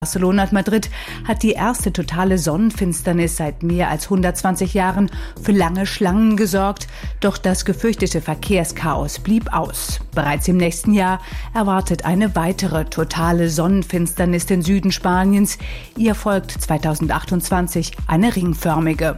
Barcelona und Madrid hat die erste totale Sonnenfinsternis seit mehr als 120 Jahren für lange Schlangen gesorgt. Doch das gefürchtete Verkehrschaos blieb aus. Bereits im nächsten Jahr erwartet eine weitere totale Sonnenfinsternis den Süden Spaniens. Ihr folgt 2028 eine ringförmige.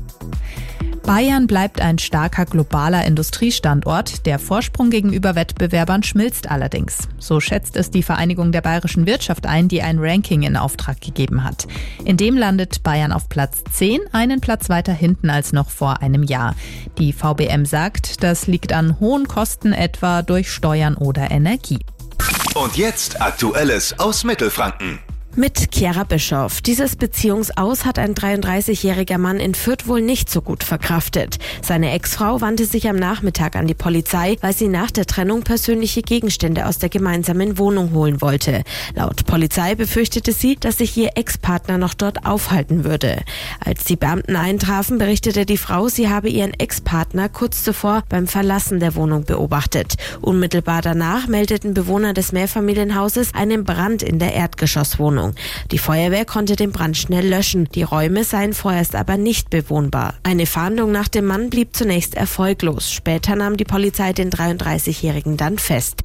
Bayern bleibt ein starker globaler Industriestandort. Der Vorsprung gegenüber Wettbewerbern schmilzt allerdings. So schätzt es die Vereinigung der bayerischen Wirtschaft ein, die ein Ranking in Auftrag gegeben hat. In dem landet Bayern auf Platz 10, einen Platz weiter hinten als noch vor einem Jahr. Die VBM sagt, das liegt an hohen Kosten, etwa durch Steuern oder Energie. Und jetzt Aktuelles aus Mittelfranken. Mit Chiara Bischoff. Dieses Beziehungsaus hat ein 33-jähriger Mann in Fürth wohl nicht so gut verkraftet. Seine Ex-Frau wandte sich am Nachmittag an die Polizei, weil sie nach der Trennung persönliche Gegenstände aus der gemeinsamen Wohnung holen wollte. Laut Polizei befürchtete sie, dass sich ihr Ex-Partner noch dort aufhalten würde. Als die Beamten eintrafen, berichtete die Frau, sie habe ihren Ex-Partner kurz zuvor beim Verlassen der Wohnung beobachtet. Unmittelbar danach meldeten Bewohner des Mehrfamilienhauses einen Brand in der Erdgeschosswohnung. Die Feuerwehr konnte den Brand schnell löschen. Die Räume seien vorerst aber nicht bewohnbar. Eine Fahndung nach dem Mann blieb zunächst erfolglos. Später nahm die Polizei den 33-Jährigen dann fest.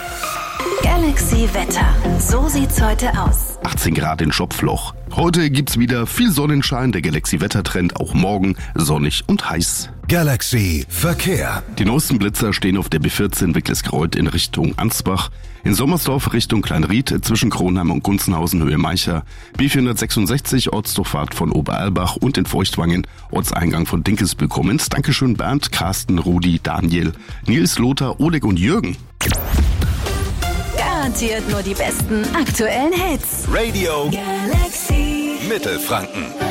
Galaxy Wetter. So sieht's heute aus. 18 Grad in Schopfloch. Heute gibt's wieder viel Sonnenschein. Der Galaxy-Wettertrend auch morgen sonnig und heiß. Galaxy Verkehr. Die neuesten Blitzer stehen auf der B14 Wicklisgreuth in Richtung Ansbach. In Sommersdorf Richtung Kleinried zwischen Kronheim und Gunzenhausen Höhe Meicher. B466 Ortsdurchfahrt von Oberalbach und in Feuchtwangen Ortseingang von Dinkelsbühl-Krummens. Dankeschön Bernd, Carsten, Rudi, Daniel, Nils, Lothar, Oleg und Jürgen. Garantiert nur die besten aktuellen Hits. Radio Galaxy Mittelfranken.